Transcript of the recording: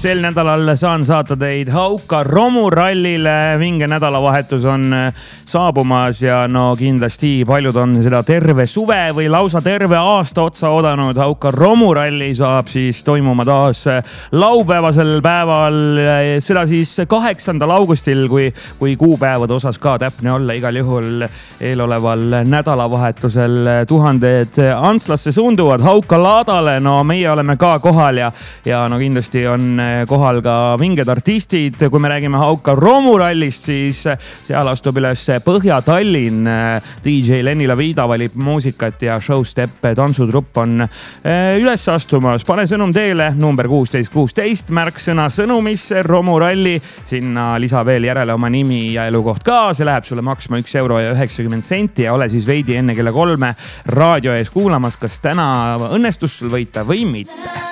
sel nädalal saan saata teid Hauka romurallile. Vinge nädalavahetus on saabumas ja no kindlasti paljud on seda terve suve või lausa terve aasta otsa oodanud. Hauka romuralli saab siis toimuma taas laupäevasel päeval, seda siis 8. augustil, kui kuupäevade osas ka täpne olla. Igal juhul eeloleval nädalavahetusel tuhanded Antslasse suunduvad Hauka laadale. No meie oleme ka kohal ja no kindlasti on kohal ka vinged artistid. Kui me räägime Hauka romurallist, siis seal astub üles Põhja-Tallinn. DJ Lenny Lavida valib muusikat ja Showstep tantsutrupp on üles astumas. Pane sõnum teele number 1616, märksõna sõnumisse romuralli. Sinna lisa veel järele oma nimi ja elukoht ka. See läheb sulle maksma €1.90 ja ole siis veidi enne kella 3 raadio ees kuulamas, kas täna õnnestus sul võita või mitte.